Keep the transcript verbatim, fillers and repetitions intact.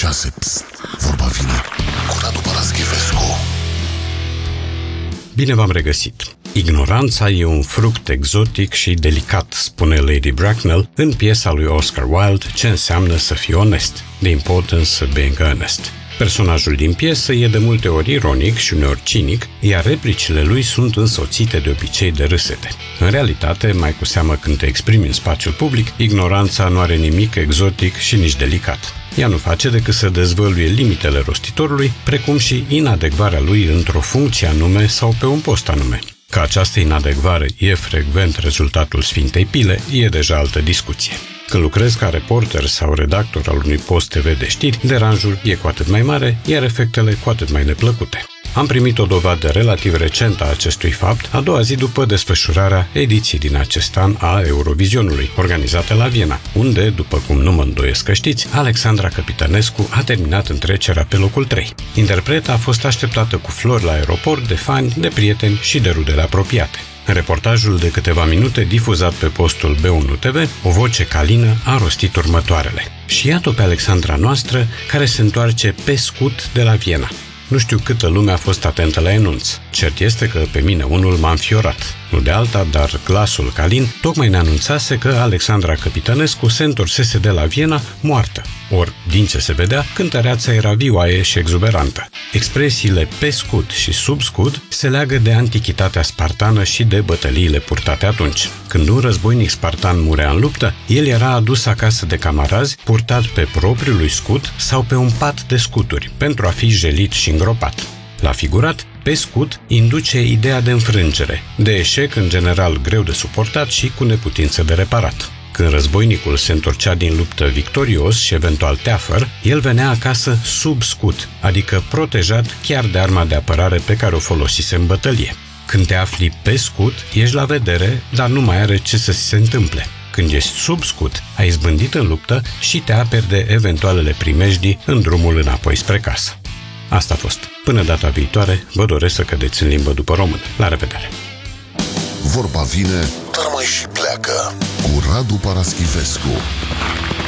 șase. Psst, vorba vine cu Radu Paraschivescu. Bine v-am regăsit! Ignoranța e un fruct exotic și delicat, spune Lady Bracknell în piesa lui Oscar Wilde Ce înseamnă să fii onest, The Importance of Being Honest. Personajul din piesă e de multe ori ironic și uneori cinic, iar replicile lui sunt însoțite de obicei de râsete. În realitate, mai cu seamă când te exprimi în spațiul public, ignoranța nu are nimic exotic și nici delicat. Ea nu face decât să dezvăluie limitele rostitorului, precum și inadecvarea lui într-o funcție anume sau pe un post anume. Că această inadecvare e frecvent rezultatul Sfintei Pile, e deja altă discuție. Când lucrezi ca reporter sau redactor al unui post T V de știri, deranjul e cu atât mai mare, iar efectele cu atât mai neplăcute. Am primit o dovadă relativ recentă a acestui fapt, a doua zi după desfășurarea ediției din acest an a Eurovizionului, organizată la Viena, unde, după cum nu mă îndoiesc că știți, Alexandra Capitanescu a terminat întrecerea pe locul trei. Interpreta a fost așteptată cu flori la aeroport de fani, de prieteni și de rudele apropiate. În reportajul de câteva minute difuzat pe postul B unu T V, o voce calină a rostit următoarele. Și iată pe Alexandra noastră, care se întoarce pe scut de la Viena. Nu știu câtă lume a fost atentă la enunț. Cert este că pe mine unul m-a înfiorat. Nu de alta, dar glasul calin tocmai ne anunțase că Alexandra Capitanescu se întorsese de la Viena moartă. Ori, din ce se vedea, cântăreața era vioaie și exuberantă. Expresiile pe scut și sub scut se leagă de antichitatea spartană și de bătăliile purtate atunci. Când un războinic spartan murea în luptă, el era adus acasă de camarazi, purtat pe propriul lui scut sau pe un pat de scuturi, pentru a fi jelit și îngropat. La figurat, pe scut induce ideea de înfrângere, de eșec în general greu de suportat și cu neputință de reparat. Când războinicul se întorcea din luptă victorios și eventual teafăr, el venea acasă sub scut, adică protejat chiar de arma de apărare pe care o folosise în bătălie. Când te afli pe scut, ești la vedere, dar nu mai are ce să se întâmple. Când ești sub scut, ai izbândit în luptă și te aperi de eventualele primejdii în drumul înapoi spre casă. Asta a fost. Până data viitoare, vă doresc să cădeți în limbă după română. La revedere! Vorba vine, dar mai și pleacă cu Radu Paraschivescu.